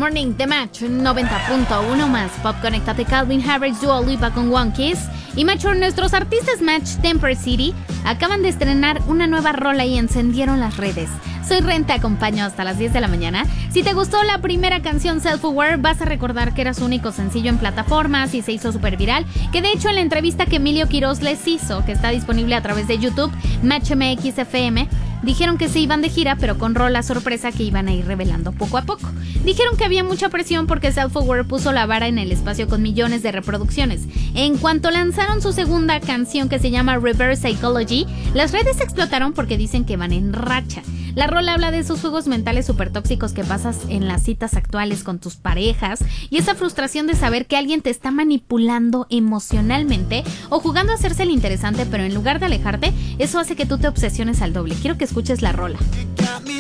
Morning, The Match 90.1 más Pop. Conéctate. Calvin Harris, Dua Lipa con One Kiss. Y Macho, nuestros artistas Match Temper City acaban de estrenar una nueva rola y encendieron las redes. Soy Ren, te acompaño hasta las 10 de la mañana. Si te gustó la primera canción Self-Aware, vas a recordar que era su único sencillo en plataformas y se hizo súper viral, que de hecho en la entrevista que Emilio Quiroz les hizo, que está disponible a través de YouTube, Match MX FM, dijeron que se iban de gira, pero con rola sorpresa que iban a ir revelando poco a poco. Dijeron que había mucha presión porque Self-Aware puso la vara en el espacio con millones de reproducciones. En cuanto lanzaron su segunda canción, que se llama Reverse Psychology, las redes explotaron porque dicen que van en racha. La rola habla de esos juegos mentales súper tóxicos que pasas en las citas actuales con tus parejas y esa frustración de saber que alguien te está manipulando emocionalmente o jugando a hacerse el interesante, pero en lugar de alejarte, eso hace que tú te obsesiones al doble. Quiero que escuches la rola.